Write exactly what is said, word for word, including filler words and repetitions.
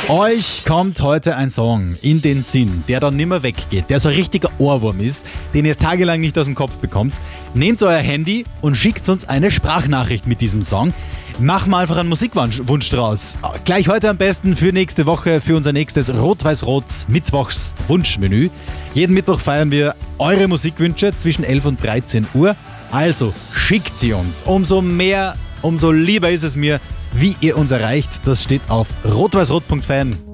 Euch kommt heute ein Song in den Sinn, der dann nimmer weggeht, der so ein richtiger Ohrwurm ist, den ihr tagelang nicht aus dem Kopf bekommt. Nehmt euer Handy und schickt uns eine Sprachnachricht mit diesem Song. Machen wir einfach einen Musikwunsch draus. Gleich heute am besten für nächste Woche, für unser nächstes Rot-Weiß-Rot Mittwochs Wunschmenü. Jeden Mittwoch feiern wir eure Musikwünsche zwischen elf und dreizehn Uhr. Also schickt sie uns. Umso mehr, umso lieber ist es mir, wie ihr uns erreicht. Das steht auf rot weiß rot punkt fan.